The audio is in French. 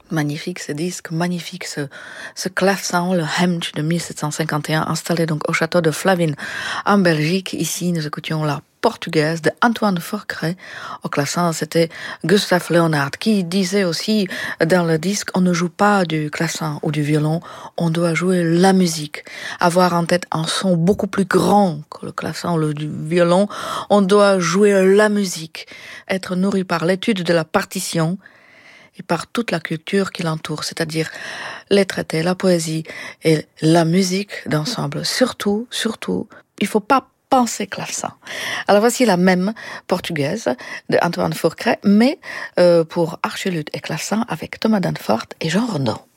Magnifique ce disque, magnifique ce clavecin, le Hemd de 1751, installé donc au château de Flavines en Belgique. Ici, nous écoutions la portugaise de Antoine Forcret. Au clavecin, c'était Gustave Leonhard qui disait aussi dans le disque, on ne joue pas du clavecin ou du violon, on doit jouer la musique. Avoir en tête un son beaucoup plus grand que le clavecin ou le violon, on doit jouer la musique. Être nourri par l'étude de la partition et par toute la culture qui l'entoure, c'est-à-dire les traités, la poésie et la musique d'ensemble. Surtout, il faut pas penser clavecin. Alors voici la même portugaise de Antoine Forcret, mais pour archiluth et clavecin avec Thomas Danforth et Jean Renaud.